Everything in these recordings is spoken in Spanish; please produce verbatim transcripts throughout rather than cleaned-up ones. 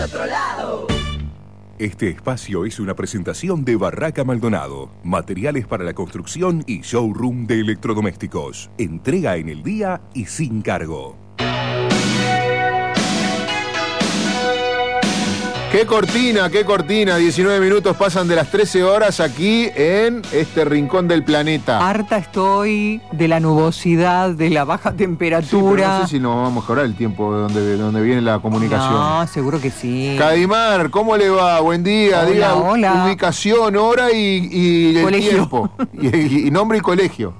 Otro lado. Este espacio es una presentación de Barraca Maldonado, materiales para la construcción y showroom de electrodomésticos. Entrega en el día y sin cargo. ¡Qué cortina, qué cortina! diecinueve minutos pasan de las trece horas aquí en este rincón del planeta. Harta estoy de la nubosidad, de la baja temperatura. Sí, pero no sé si nos va a mejorar el tiempo de donde, de donde viene la comunicación. No, seguro que sí. Cadimar, ¿cómo le va? Buen día. Hola, Diga hola. Ubicación, hora y, y el Colegio. tiempo. Y, y nombre y colegio.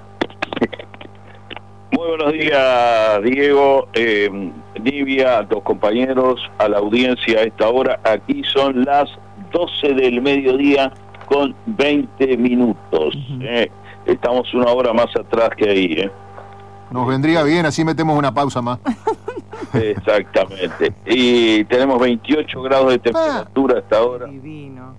Muy buenos días, Diego, eh, Nivia, los compañeros, a la audiencia a esta hora. Aquí son las doce del mediodía con veinte minutos. Uh-huh. eh. Estamos una hora más atrás que ahí. Eh. Nos vendría bien, así metemos una pausa más. Exactamente. Y tenemos veintiocho grados de temperatura ah, hasta ahora. Divino.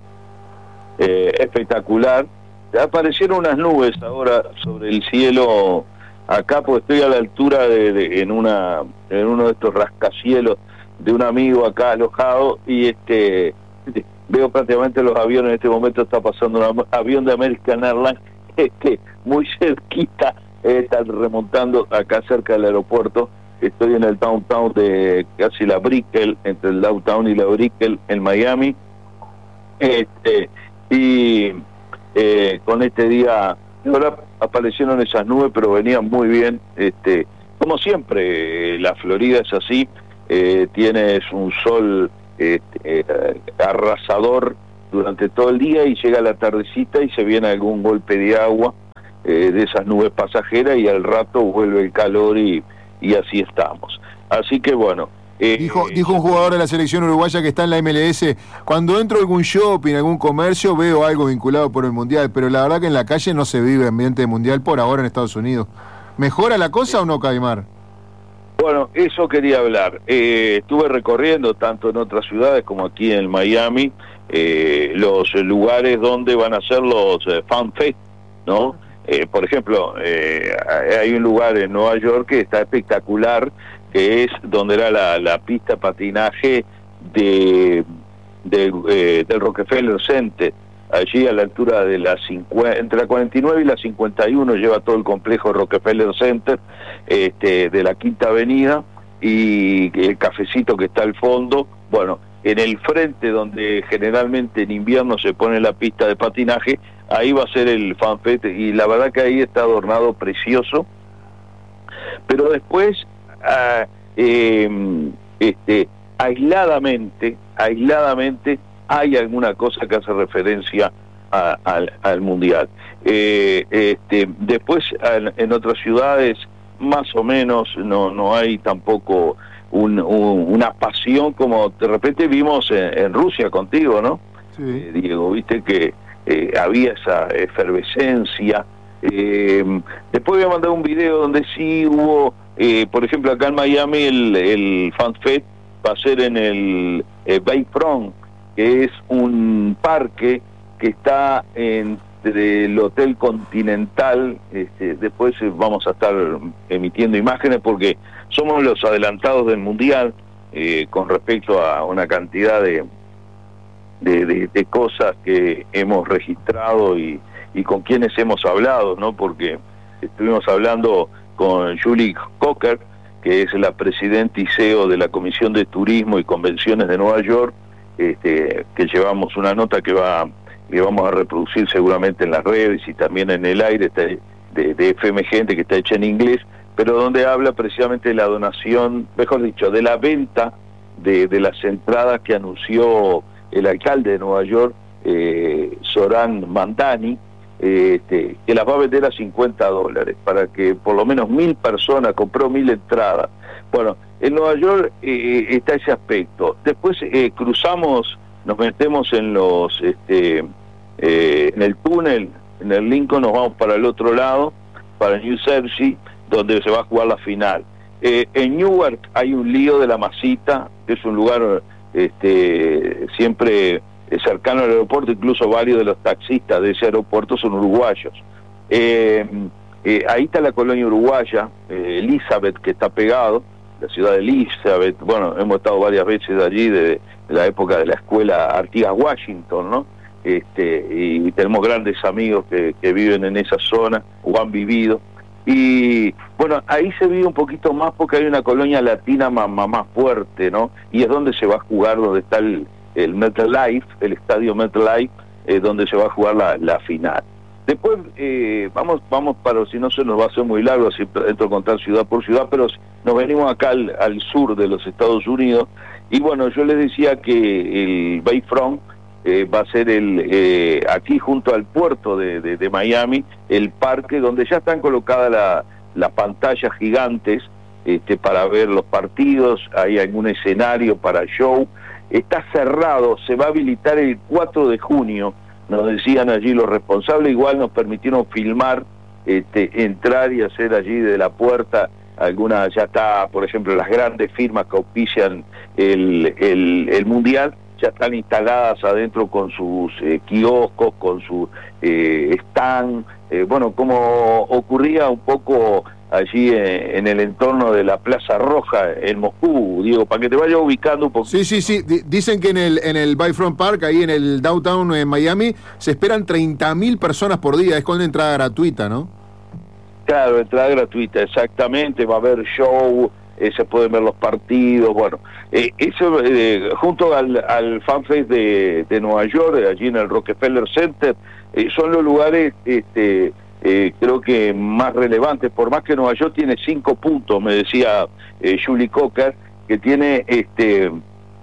Eh, espectacular. Aparecieron unas nubes ahora sobre el cielo. Acá pues estoy a la altura de, de en una en uno de estos rascacielos de un amigo acá alojado y este veo prácticamente los aviones. En este momento está pasando un avión de American Airlines este, muy cerquita, eh, está remontando acá cerca del aeropuerto. Estoy en el downtown de casi la Brickell, entre el downtown y la Brickell en Miami, este, y eh, con este día ahora aparecieron esas nubes, pero venían muy bien. Este, como siempre, eh, la Florida es así, eh, tienes un sol eh, eh, arrasador durante todo el día y llega la tardecita y se viene algún golpe de agua eh, de esas nubes pasajeras y al rato vuelve el calor y, y así estamos. Así que bueno. Eh, dijo, dijo un jugador de la selección uruguaya que está en la M L S, cuando entro a algún shopping, algún comercio, veo algo vinculado por el Mundial, pero la verdad que en la calle no se vive ambiente mundial por ahora en Estados Unidos. ¿Mejora la cosa eh, o no, Cadimar? Bueno, eso quería hablar. Eh, estuve recorriendo tanto en otras ciudades como aquí en Miami, eh, los lugares donde van a ser los eh, Fan Fest, ¿no? Eh, por ejemplo, eh, hay un lugar en Nueva York que está espectacular, que es donde era la, la pista de patinaje de, de, eh, del Rockefeller Center, allí a la altura de la cincuenta, entre la cuarenta y nueve y la cincuenta y uno lleva todo el complejo Rockefeller Center, este, de la Quinta Avenida, y el cafecito que está al fondo. Bueno, en el frente donde generalmente en invierno se pone la pista de patinaje, ahí va a ser el Fan Fest, y la verdad que ahí está adornado precioso. Pero después Uh, eh, este, aisladamente, aisladamente hay alguna cosa que hace referencia a, a, al mundial. Eh, este, después en, en otras ciudades más o menos no no hay tampoco un, un, una pasión como de repente vimos en, en Rusia contigo, ¿no? Sí. Eh, Diego, viste que eh, había esa efervescencia. Eh, después voy a mandar un video donde sí hubo. Eh, por ejemplo, acá en Miami el, el Fan Fest va a ser en el eh, Bayfront, que es un parque que está entre el Hotel Continental. Este, después vamos a estar emitiendo imágenes porque somos los adelantados del Mundial eh, con respecto a una cantidad de, de, de, de cosas que hemos registrado y, y con quienes hemos hablado, ¿no? Porque estuvimos hablando con Julie Cocker, que es la presidenta y C E O de la Comisión de Turismo y Convenciones de Nueva York, este, que llevamos una nota que va que vamos a reproducir seguramente en las redes y también en el aire de, de F M Gente, que está hecha en inglés, pero donde habla precisamente de la donación, mejor dicho, de la venta de, de las entradas que anunció el alcalde de Nueva York, eh, Zoran Mandani, Este, que las va a vender a cincuenta dólares, para que por lo menos mil personas, compró mil entradas. Bueno, en Nueva York eh, está ese aspecto. Después eh, cruzamos, nos metemos en los, este, eh, en el túnel, en el Lincoln, nos vamos para el otro lado, para New Jersey, donde se va a jugar la final. Eh, en Newark hay un lío de la Masita, que es un lugar este, siempre cercano al aeropuerto, incluso varios de los taxistas de ese aeropuerto son uruguayos. Eh, eh, ahí está la colonia uruguaya, eh, Elizabeth, que está pegado, la ciudad de Elizabeth, bueno, hemos estado varias veces allí de, de la época de la escuela Artigas Washington, ¿no? Este, y tenemos grandes amigos que, que viven en esa zona o han vivido. Y bueno, ahí se vive un poquito más porque hay una colonia latina más, más, más fuerte, ¿no? Y es donde se va a jugar, donde está el, el MetLife, el estadio MetLife, eh, donde se va a jugar la, la final. Después, eh, vamos, vamos para, si no se nos va a hacer muy largo, así entro a contar ciudad por ciudad, pero nos venimos acá al, al sur de los Estados Unidos, y bueno, yo les decía que el Bayfront eh, va a ser el eh, aquí junto al puerto de, de, de Miami, el parque donde ya están colocadas la, las pantallas gigantes este, para ver los partidos, hay algún escenario para show, está cerrado, se va a habilitar el cuatro de junio, nos decían allí los responsables, igual nos permitieron filmar, este, entrar y hacer allí de la puerta alguna, ya está, por ejemplo, las grandes firmas que auspician el, el, el Mundial, ya están instaladas adentro con sus eh, kioscos, con su eh, stand, eh, bueno, como ocurría un poco allí en, en el entorno de la Plaza Roja en Moscú, Diego, para que te vayas ubicando un poco. Sí, sí, sí, D- dicen que en el en el Bayfront Park, ahí en el downtown en Miami, se esperan treinta mil personas por día, es con entrada gratuita, ¿no? Claro, entrada gratuita, exactamente, va a haber show, eh, se pueden ver los partidos, bueno, eh, eso eh, junto al, al FanFest de, de Nueva York, allí en el Rockefeller Center, eh, son los lugares, este, eh, creo que más relevantes, por más que Nueva York tiene cinco puntos, me decía eh, Julie Cocker, que tiene este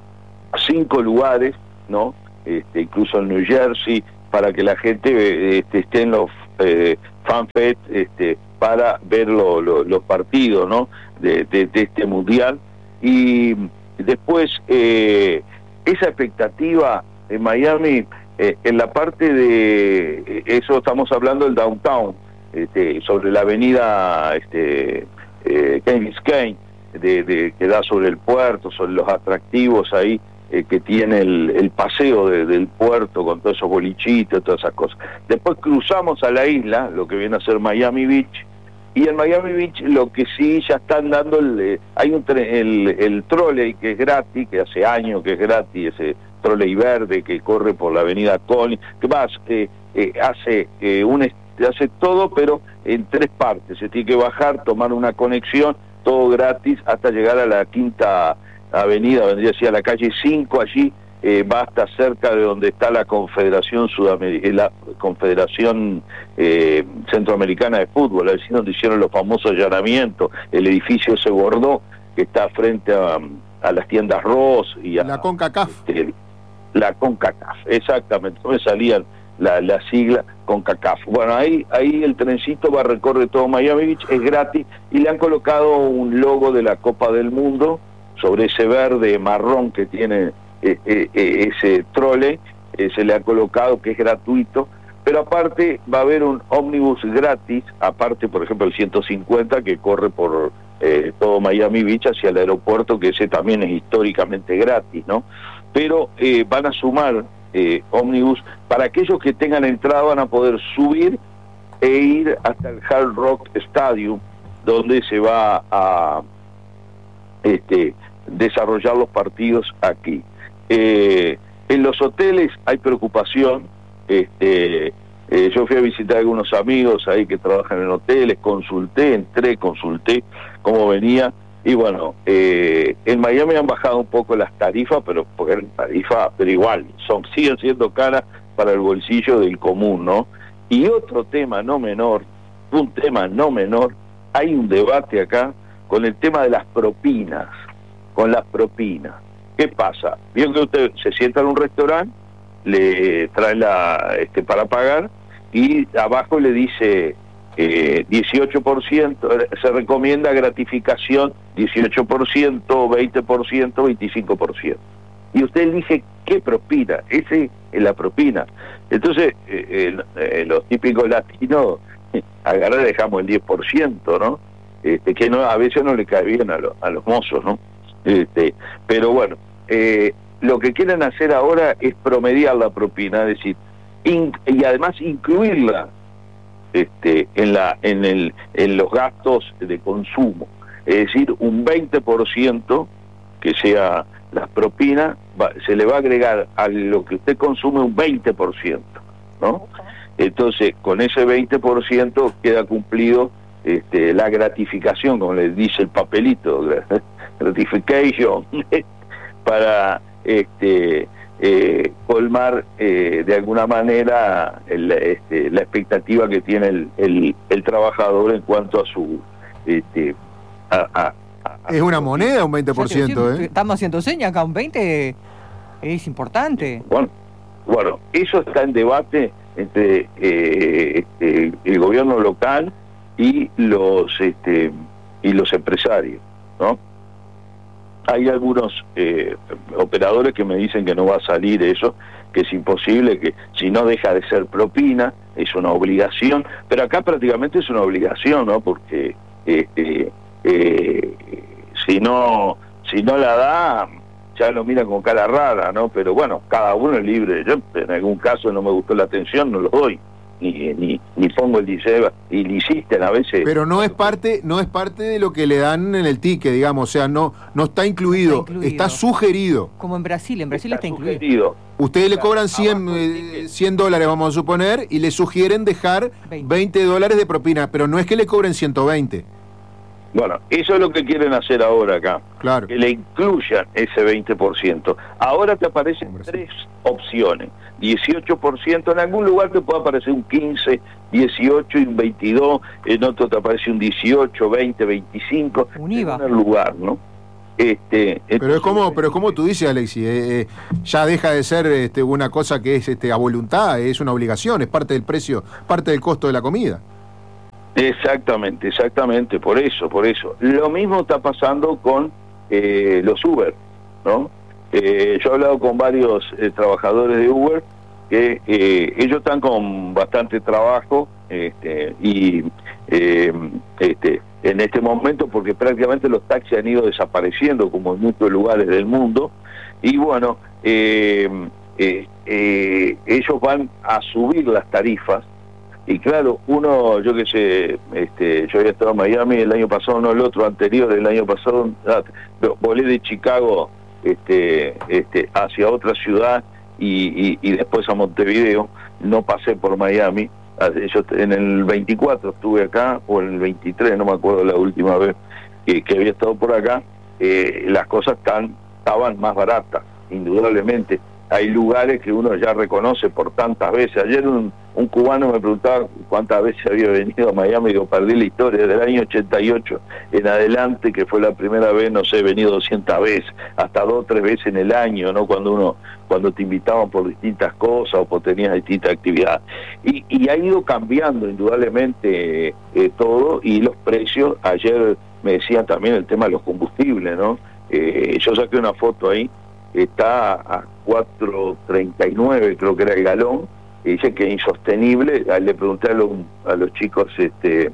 cinco lugares, ¿no? Este, incluso en New Jersey, para que la gente este, esté en los eh, FanFest, este, para ver lo, lo, los partidos, ¿no? De, de, de este mundial. Y después eh, esa expectativa en Miami, eh, en la parte de eso estamos hablando del downtown, este, sobre la avenida este, eh, Key Biscayne, de, de, que da sobre el puerto, sobre los atractivos ahí eh, que tiene el, el paseo de, del puerto con todos esos bolichitos, todas esas cosas. Después cruzamos a la isla, lo que viene a ser Miami Beach, y en Miami Beach lo que sí ya están dando, el, hay un tre el, el trolley que es gratis, que hace años que es gratis, ese trolley verde que corre por la avenida Collins, que más eh, eh, hace eh, un hace todo, pero en tres partes, se tiene que bajar, tomar una conexión, todo gratis, hasta llegar a la quinta avenida, vendría así a la calle cinco, allí eh, va hasta cerca de donde está la Confederación Sudamericana, la Confederación eh, Centroamericana de Fútbol, allí donde hicieron los famosos allanamientos, el edificio ese Bordó, que está frente a, a las tiendas Ross y a la CONCACAF. Este, la CONCACAF, exactamente, no me salían la, la sigla CONCACAF. Bueno, ahí, ahí el trencito va a recorrer todo Miami Beach, es gratis, y le han colocado un logo de la Copa del Mundo sobre ese verde marrón que tiene eh, eh, eh, ese trole, eh, se le ha colocado, que es gratuito, pero aparte va a haber un ómnibus gratis, aparte por ejemplo el ciento cincuenta que corre por eh, todo Miami Beach hacia el aeropuerto, que ese también es históricamente gratis, ¿no? Pero eh, van a sumar eh, ómnibus, para aquellos que tengan entrada van a poder subir e ir hasta el Hard Rock Stadium, donde se va a este, desarrollar los partidos aquí. Eh, en los hoteles hay preocupación, este, eh, yo fui a visitar a algunos amigos ahí que trabajan en hoteles, consulté, entré, consulté cómo venía, y bueno, eh, en Miami han bajado un poco las tarifas, pero porque tarifas, pero igual, son, siguen siendo caras para el bolsillo del común, ¿no? Y otro tema no menor, un tema no menor, hay un debate acá con el tema de las propinas, con las propinas. ¿Qué pasa? Vio que usted se sienta en un restaurante, le trae la este para pagar, y abajo le dice eh, dieciocho por ciento, se recomienda gratificación dieciocho por ciento, veinte por ciento, veinticinco por ciento. Y usted elige qué propina, ese es la propina. Entonces, eh, eh, los típicos latinos, agarrar dejamos el diez por ciento, ¿no? Este, que no, a veces no le cae bien a, lo, a los mozos, ¿no? Este, pero bueno, eh, lo que quieren hacer ahora es promediar la propina, es decir, in, y además incluirla este, en la en el en los gastos de consumo. Es decir, un veinte por ciento que sea las propinas, va, se le va a agregar a lo que usted consume un veinte por ciento, ¿no? Entonces, con ese veinte por ciento queda cumplido este, la gratificación, como le dice el papelito, gratification, para este, eh, colmar eh, de alguna manera el, este, la expectativa que tiene el, el, el trabajador en cuanto a su... Este, a, a, a, es una moneda un veinte por ciento, ¿eh? Estamos haciendo señas acá, un veinte es importante. Bueno, bueno, eso está en debate entre eh, este, el gobierno local y los este, y los empresarios, ¿no? Hay algunos eh, operadores que me dicen que no va a salir eso, que es imposible, que si no deja de ser propina, es una obligación, pero acá prácticamente es una obligación, ¿no? Porque este, eh, si no si no la da, ya lo mira con cara rara, ¿no? Pero bueno, cada uno es libre. Yo en algún caso no me gustó la atención, no lo doy. Ni, ni, ni pongo el liceo y le insisten a veces. Pero no es parte no es parte de lo que le dan en el ticket, digamos, o sea, no no está incluido, no está, incluido. Está sugerido. Como en Brasil, en Brasil está, está incluido. Sugerido. Ustedes le cobran cien, eh, cien dólares, vamos a suponer, y le sugieren dejar veinte. veinte dólares de propina, pero no es que le cobren ciento veinte. Bueno, eso es lo que quieren hacer ahora acá, claro. Que le incluyan ese veinte por ciento. Ahora te aparecen Hombre, tres sí. opciones, dieciocho por ciento, en algún lugar te puede aparecer un quince, dieciocho y un veintidós, en otro te aparece un dieciocho, veinte, veinticinco, un I V A. En el lugar, ¿no? Este, pero es como pero es como tú dices, Alexis, eh, eh, ya deja de ser este, una cosa que es este, a voluntad, es una obligación, es parte del precio, parte del costo de la comida. Exactamente, exactamente, por eso, por eso. Lo mismo está pasando con eh, los Uber, ¿no? Eh, yo he hablado con varios eh, trabajadores de Uber que eh, ellos están con bastante trabajo este, y eh, este, en este momento porque prácticamente los taxis han ido desapareciendo como en muchos lugares del mundo y bueno, eh, eh, eh, ellos van a subir las tarifas. Y claro, uno, yo qué sé, este, yo había estado en Miami el año pasado, no el otro, anterior, el año pasado, ah, volé de Chicago este, este, hacia otra ciudad y, y, y después a Montevideo, no pasé por Miami, yo en el veinticuatro estuve acá, o en el veintitrés, no me acuerdo la última vez que, que había estado por acá, eh, las cosas tan, estaban más baratas, indudablemente. Hay lugares que uno ya reconoce por tantas veces. Ayer un, un cubano me preguntaba cuántas veces había venido a Miami, digo, perdí la historia, desde el año ochenta y ocho en adelante, que fue la primera vez, no sé, he venido doscientas veces, hasta dos o tres veces en el año, ¿no? Cuando uno, cuando te invitaban por distintas cosas o por tenías distintas actividades. Y, y ha ido cambiando indudablemente eh, todo, y los precios, ayer me decían también el tema de los combustibles, ¿no? Eh, yo saqué una foto ahí, está a cuatro treinta y nueve, creo que era el galón, y dice que es insostenible. Le pregunté a los, a los chicos este,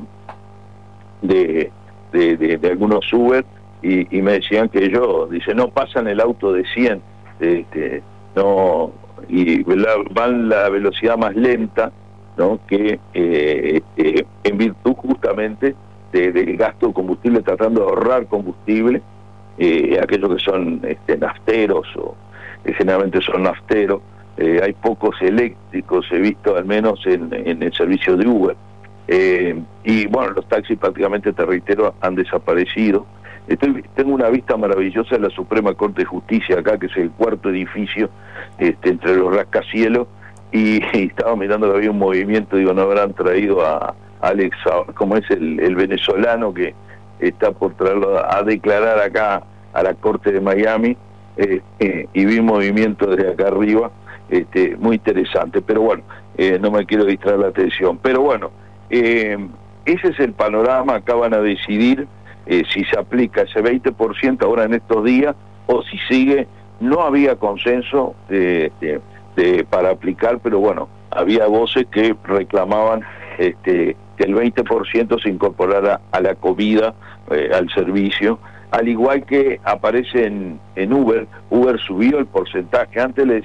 de, de, de, de algunos Uber y, y me decían que ellos, dice, no pasan el auto de cien, este, no, y la, van la velocidad más lenta, ¿no? Que eh, este, en virtud justamente de, del gasto de combustible, tratando de ahorrar combustible. Eh, aquellos que son este, nafteros o eh, generalmente son nafteros, eh, hay pocos eléctricos, he visto al menos en, en el servicio de Uber, eh, y bueno, los taxis prácticamente, te reitero, han desaparecido. Estoy, tengo una vista maravillosa de la Suprema Corte de Justicia acá, que es el cuarto edificio este, entre los rascacielos, y, y estaba mirando que había un movimiento, digo, no habrán traído a Alex, como es el, el venezolano que está por traerlo a, a declarar acá a la Corte de Miami, eh, eh, y vi movimiento desde acá arriba, este, muy interesante, pero bueno, eh, no me quiero distraer la atención, pero bueno, eh, ese es el panorama. Acá van a decidir eh, si se aplica ese veinte por ciento ahora en estos días, o si sigue. No había consenso de, de, de, para aplicar, pero bueno, había voces que reclamaban este, que el veinte por ciento se incorporara a la comida, eh, al servicio, al igual que aparece en, en Uber. Uber subió el porcentaje. Antes le decía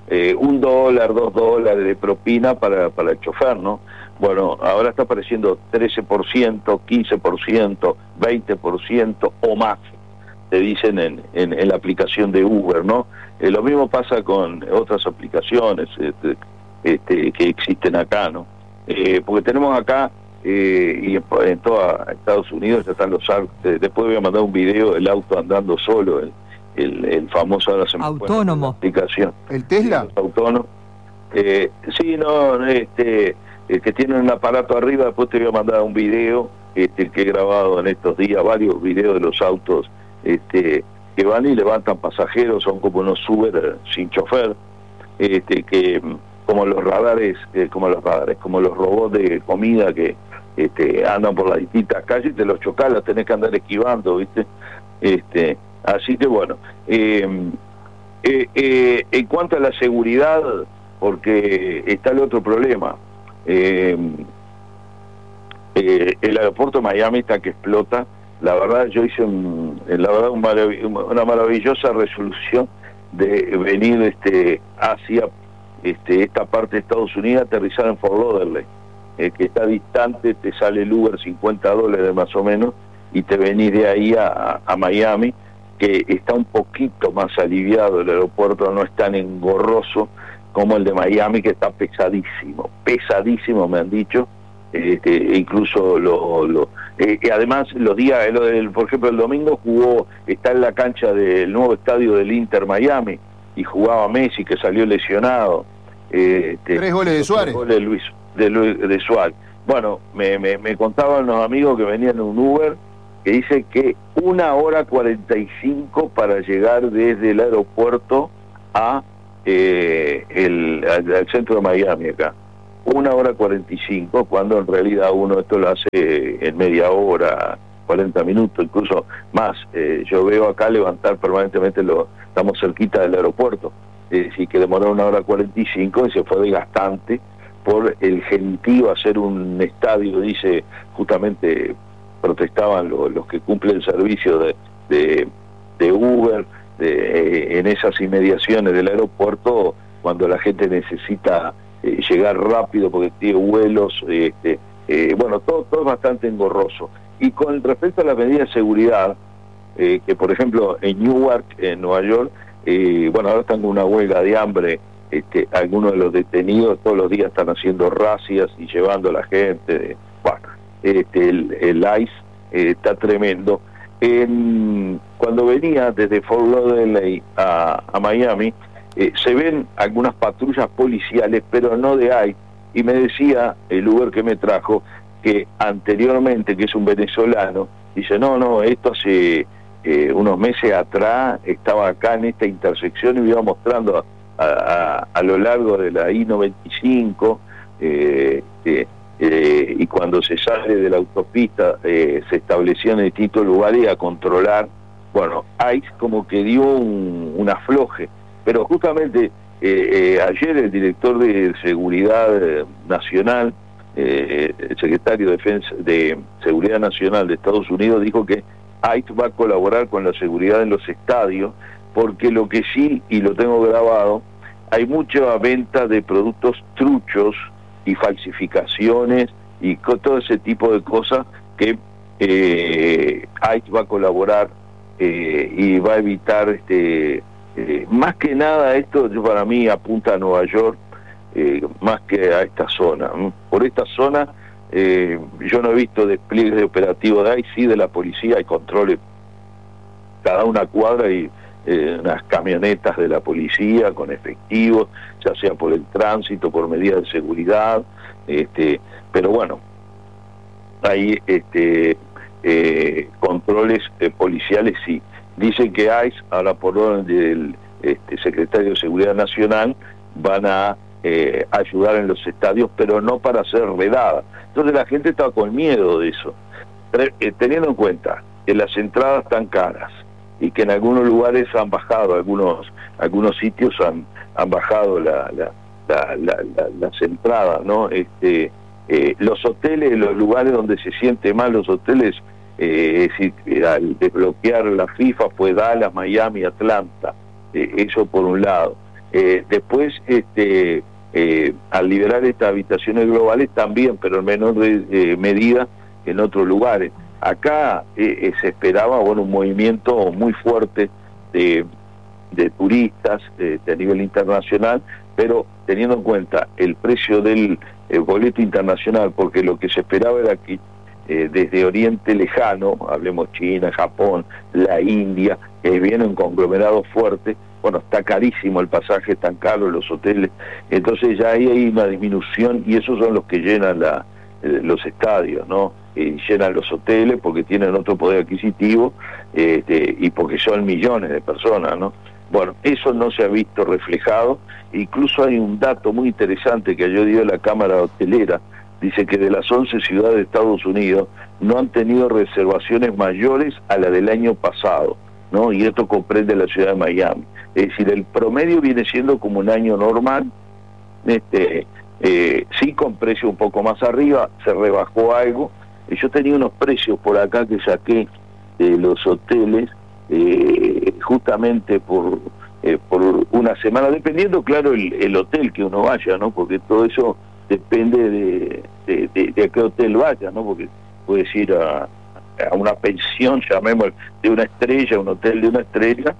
eh, un dólar, dos dólares de propina para, para el chofer, ¿no? Bueno, ahora está apareciendo trece por ciento, quince por ciento, veinte por ciento o más, te dicen en, en, en la aplicación de Uber, ¿no? Eh, lo mismo pasa con otras aplicaciones este, este, que existen acá, ¿no? Eh, porque tenemos acá, eh, y en, en toda Estados Unidos ya están los autos, eh, después voy a mandar un video, el auto andando solo, el, el, el famoso ahora se me autónomo. aplicación. ¿El Tesla? Sí, autónomo. Eh, sí, no, este... Eh, que tienen un aparato arriba, después te voy a mandar un video este, que he grabado en estos días, varios videos de los autos este, que van y levantan pasajeros, son como unos Uber eh, sin chofer, este, que como los radares, eh, como los radares, como los robots de comida que este, andan por las distintas calles y te los chocas, los tenés que andar esquivando, ¿viste? Este, así que bueno, eh, eh, eh, en cuanto a la seguridad, porque está el otro problema. Eh, eh, el aeropuerto de Miami está que explota. La verdad yo hice un, la verdad un marav una maravillosa resolución de venir este hacia este esta parte de Estados Unidos, aterrizar en Fort Lauderdale, eh, que está distante, te sale el Uber cincuenta dólares más o menos y te venís de ahí a, a Miami, que está un poquito más aliviado, el aeropuerto no es tan engorroso como el de Miami, que está pesadísimo, pesadísimo me han dicho, este, incluso lo, lo eh, además los días, el, el, por ejemplo el domingo jugó, está en la cancha del nuevo estadio del Inter Miami, y jugaba Messi, que salió lesionado. Eh, este, tres goles de Suárez. Tres goles de, Luis, de, Luis, de Suárez. Bueno, me, me, me contaban los amigos que venían en un Uber, que dice que una hora cuarenta y cinco para llegar desde el aeropuerto a Eh, el, al, al centro de Miami acá, una hora cuarenta y cinco, cuando en realidad uno esto lo hace en media hora, cuarenta minutos, incluso más. Eh, yo veo acá levantar permanentemente, lo, estamos cerquita del aeropuerto, es decir, que demoró una hora cuarenta y cinco y se fue desgastante por el gentío a hacer un estadio, dice, justamente protestaban lo, los que cumplen servicio de, de, de Uber, De, eh, en esas inmediaciones del aeropuerto, cuando la gente necesita eh, llegar rápido porque tiene vuelos, este, eh, bueno, todo, todo es bastante engorroso. Y con respecto a las medidas de seguridad, eh, que por ejemplo en Newark, en Nueva York, eh, bueno, ahora están con una huelga de hambre, este, algunos de los detenidos todos los días están haciendo racias y llevando a la gente, bueno, este, el, el ICE eh, está tremendo. En, cuando venía desde Fort Lauderdale a, a Miami, eh, se ven algunas patrullas policiales, pero no de ICE, y me decía el Uber que me trajo que anteriormente, que es un venezolano, dice, no, no, esto hace eh, unos meses atrás estaba acá en esta intersección y me iba mostrando a, a, a lo largo de la I noventa y cinco, eh, eh, Eh, y cuando se sale de la autopista eh, se establecían en distintos lugares a controlar. Bueno, ICE como que dio un, un afloje, pero justamente eh, eh, ayer el director de Seguridad Nacional, eh, el secretario de Defensa de Seguridad Nacional de Estados Unidos, dijo que ICE va a colaborar con la seguridad en los estadios, porque lo que sí, y lo tengo grabado, hay mucha venta de productos truchos y falsificaciones y con todo ese tipo de cosas que eh, ICE va a colaborar eh, y va a evitar, este eh, más que nada esto para mí apunta a Nueva York, eh, más que a esta zona. Por esta zona eh, yo no he visto despliegues de operativos de ICE, sí de la policía, hay controles cada una cuadra y Eh, unas camionetas de la policía con efectivos, ya sea por el tránsito, por medidas de seguridad, este, pero bueno, hay este, eh, controles eh, policiales, sí. Dicen que ICE, ahora por orden del este, secretario de Seguridad Nacional, van a eh, ayudar en los estadios, pero no para hacer redadas. Entonces la gente está con miedo de eso, eh, teniendo en cuenta que las entradas están caras, y que en algunos lugares han bajado, algunos algunos sitios han han bajado la, la, la, la, la, las entradas, ¿no? Este, eh, los hoteles, los lugares donde se siente mal, los hoteles, eh, es decir, al desbloquear la FIFA fue Dallas, Miami, Atlanta, eh, eso por un lado. Eh, después, este, eh, al liberar estas habitaciones globales también, pero en menor de, eh, medida en otros lugares. Acá eh, eh, se esperaba, bueno, un movimiento muy fuerte de, de turistas eh, de a nivel internacional, pero teniendo en cuenta el precio del eh, boleto internacional, porque lo que se esperaba era que eh, desde Oriente Lejano, hablemos China, Japón, la India, que viene un conglomerado fuerte, bueno, está carísimo el pasaje, están caros los hoteles, entonces ya ahí hay una disminución y esos son los que llenan la, eh, los estadios, ¿no? Eh, llenan los hoteles porque tienen otro poder adquisitivo este, y porque son millones de personas, ¿no? Bueno, eso no se ha visto reflejado, incluso hay un dato muy interesante que yo dio la Cámara Hotelera, dice que de las once ciudades de Estados Unidos no han tenido reservaciones mayores a la del año pasado, ¿no? Y esto comprende la ciudad de Miami. Es decir, el promedio viene siendo como un año normal, este, eh, sí con precio un poco más arriba, se rebajó algo. Yo tenía unos precios por acá que saqué de los hoteles, eh, justamente por eh, por una semana, dependiendo, claro, el, el hotel que uno vaya, ¿no? Porque todo eso depende de, de, de, de a qué hotel vaya, ¿no? Porque puedes ir a, a una pensión, llamémoslo, de una estrella, un hotel de una estrella,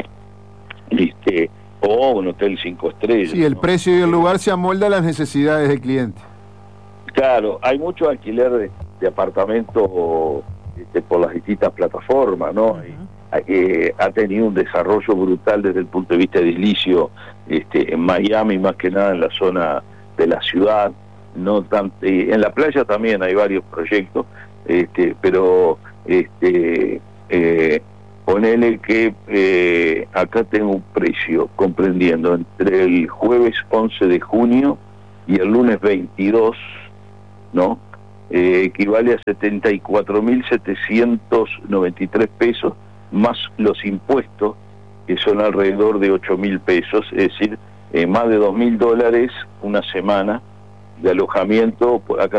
este, o un hotel cinco estrellas. Sí, el ¿no? precio y el lugar se amolda a las necesidades del cliente. Claro, hay mucho alquiler de, de apartamentos este, por las distintas plataformas, ¿no? Uh-huh. Eh, ha tenido un desarrollo brutal desde el punto de vista edilicio este, en Miami, más que nada en la zona de la ciudad, no tan, eh, en la playa también hay varios proyectos, este, pero este, eh, ponele que eh, acá tengo un precio comprendiendo entre el jueves once de junio y el lunes veintidós, ¿no? Eh, equivale a setenta y cuatro mil setecientos noventa y tres pesos, más los impuestos, que son alrededor de ocho mil pesos, es decir, eh, más de dos mil dólares una semana de alojamiento. Acá